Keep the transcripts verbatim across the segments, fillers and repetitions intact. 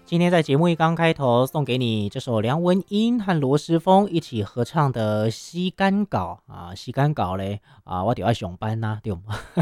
今天在节目一刚开头送给你这首梁文音和罗时丰一起合唱的《西干稿》啊，西干稿嘞啊，我得要上班呐、啊，对吗？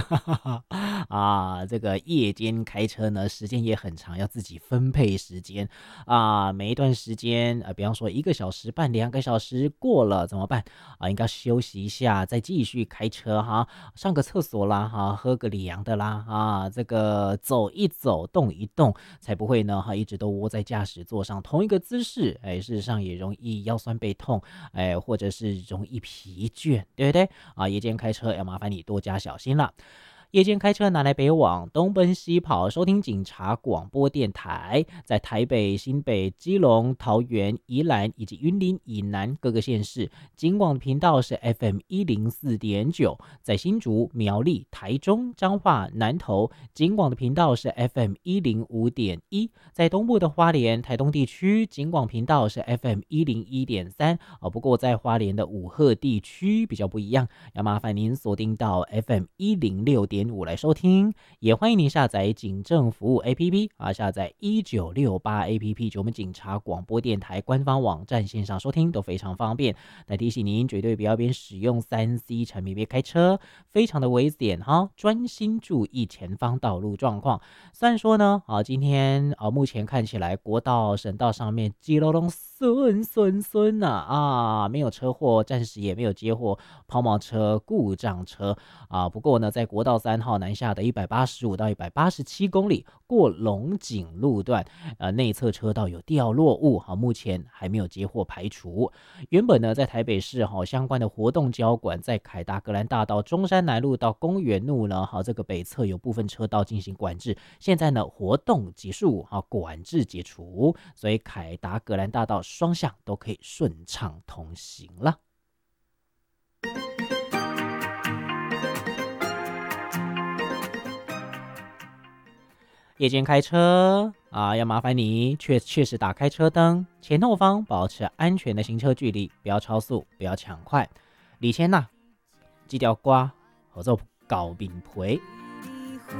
啊，这个夜间开车呢，时间也很长，要自己分配时间啊。每一段时间啊，比方说一个小时半、两个小时过了怎么办啊？应该休息一下，再继续开车哈，上个厕所啦哈，喝个凉的啦啊，这个走一走，动一动，才不会呢哈一直都窝在驾驶座上同一个姿势，哎，事实上也容易腰酸背痛，哎，或者是容易疲倦，对不对啊？夜间开车要麻烦你多加小心了。夜间开车南来北往，东奔西跑，收听警察广播电台，在台北、新北、基隆、桃园、宜兰以及云林以南各个县市，警广频道是 F M 一零四点九，在新竹、苗栗、台中、彰化、南投，警广的频道是 F M 一零五点一，在东部的花莲、台东地区，警广频道是 F M 一零一点三，哦，不过在花莲的五鹤地区比较不一样，要麻烦您锁定到 F M 一零六点五来收听，也欢迎您下载警政服务 A P P 啊，下载一九六八 A P P， 就我们警察广播电台官方网站线上收听都非常方便。但提醒您，绝对不要边使用 三 C 产品边开车，非常的危险哈，专心注意前方道路状况。虽然说呢，啊，今天啊，目前看起来国道、省道上面基隆隆顺顺顺呐啊，没有车祸，暂时也没有接获抛锚车、故障车啊。不过呢，在国道三号南下的一百八十五到一百八十七公里过龙井路段，呃，内侧车道有掉落物，好，目前还没有接获排除。原本呢，在台北市哈相关的活动交管，在凯达格兰大道、中山南路到公园路呢，好，这个北侧有部分车道进行管制。现在呢，活动结束，好，管制解除，所以凯达格兰大道双向都可以顺畅通行了。夜间开车啊，要麻烦你确确实打开车灯，前后方保持安全的行车距离，不要超速，不要抢快。李千娜，这条瓜合作搞饼皮。